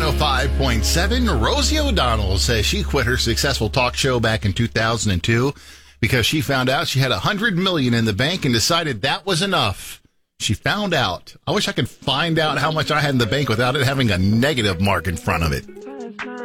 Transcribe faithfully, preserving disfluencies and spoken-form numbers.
oh five point seven, Rosie O'Donnell says she quit her successful talk show back in two thousand two because she found out she had one hundred million dollars in the bank and decided that was enough. She found out. I wish I could find out how much I had in the bank without it having a negative mark in front of it.